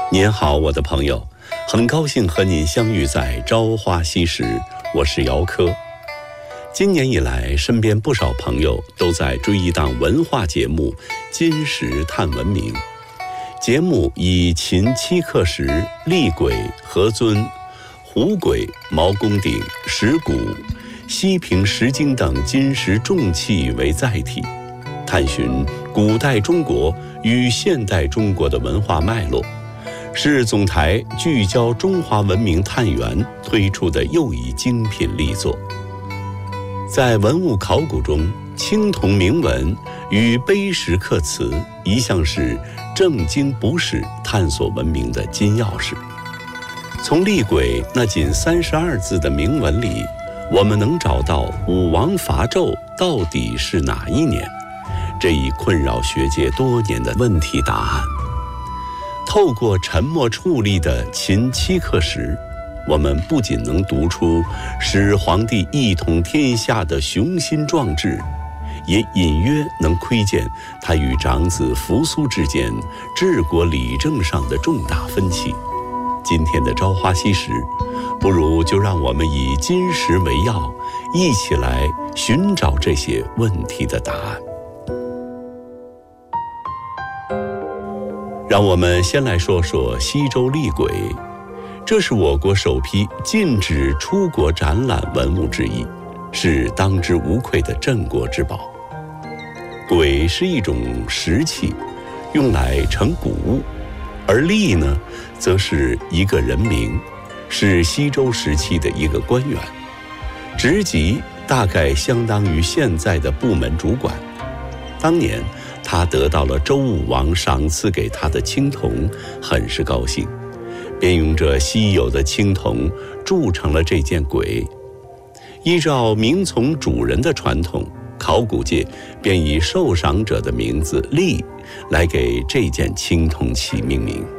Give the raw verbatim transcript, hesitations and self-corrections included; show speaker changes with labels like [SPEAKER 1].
[SPEAKER 1] 您好，我的朋友，很高兴和您相遇在朝花夕拾，我是姚科。今年以来，身边不少朋友都在追一档文化节目《金石探文明》。节目以秦七刻石、厉鬼、何尊、虎鬼、毛公鼎、石鼓、西平石经等金石重器为载体，探寻古代中国与现代中国的文化脉络，是总台聚焦中华文明探源推出的又一精品力作。在文物考古中，青铜铭文与碑石刻词一向是正经不是探索文明的金钥匙。从厉鬼那仅三十二字的铭文里，我们能找到武王伐纣到底是哪一年这一困扰学界多年的问题答案。透过沉默矗立的秦七刻石，我们不仅能读出使皇帝一统天下的雄心壮志，也隐约能窥见他与长子扶苏之间治国理政上的重大分歧。今天的朝花夕拾，不如就让我们以金石为药，一起来寻找这些问题的答案。让我们先来说说西周厉鬼，这是我国首批禁止出国展览文物之一，是当之无愧的镇国之宝。鬼是一种石器，用来盛谷物，而厉呢，则是一个人名，是西周时期的一个官员，职级大概相当于现在的部门主管。当年他得到了周武王赏赐给他的青铜，很是高兴，便用这稀有的青铜铸成了这件鬼。依照名从主人的传统，考古界便以受赏者的名字厉来给这件青铜器命名。